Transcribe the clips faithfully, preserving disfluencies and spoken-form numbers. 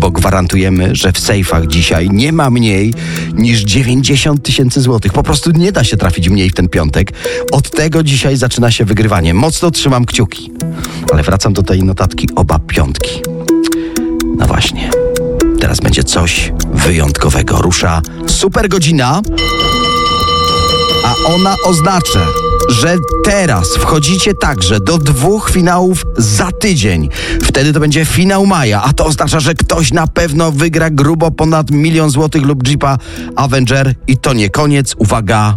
bo gwarantujemy, że w sejfach dzisiaj nie ma mniej niż dziewięćdziesiąt tysięcy złotych. Po prostu nie da się trafić mniej w ten piątek. Od tego dzisiaj zaczyna się wygrywanie. Mocno trzymam kciuki. Ale wracam do tej notatki. Oba piątki. No właśnie. Teraz będzie coś wyjątkowego. Rusza super godzina, a ona oznacza, że teraz wchodzicie także do dwóch finałów za tydzień. Wtedy to będzie finał maja, a to oznacza, że ktoś na pewno wygra grubo ponad milion złotych lub Jeepa Avenger. I to nie koniec. Uwaga!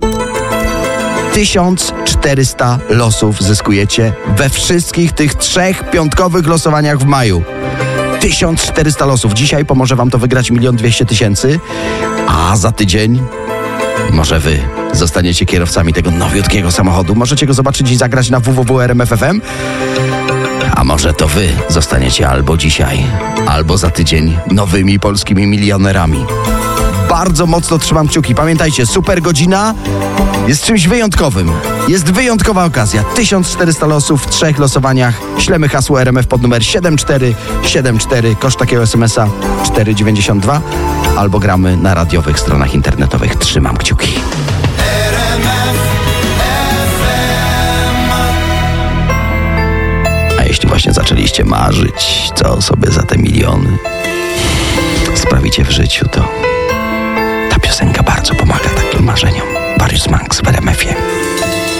tysiąc czterysta losów zyskujecie we wszystkich tych trzech piątkowych losowaniach w maju. tysiąc czterysta losów. Dzisiaj pomoże wam to wygrać milion dwieście tysięcy, a za tydzień może wy zostaniecie kierowcami tego nowiutkiego samochodu. Możecie go zobaczyć i zagrać na w w w kropka r m f f m. A może to wy zostaniecie albo dzisiaj, albo za tydzień nowymi polskimi milionerami. Bardzo mocno trzymam kciuki. Pamiętajcie, super godzina jest czymś wyjątkowym. Jest wyjątkowa okazja. tysiąc czterysta losów w trzech losowaniach. Ślemy hasło R M F pod numer siedem cztery siedem cztery. Koszt takiego es em es a cztery dziewięćdziesiąt dwa. Albo gramy na radiowych stronach internetowych. Trzymam kciuki. A jeśli właśnie zaczęliście marzyć, co sobie za te miliony sprawicie w życiu, to ta piosenka bardzo pomaga takim marzeniom. Mariusz Manx w R M F ie.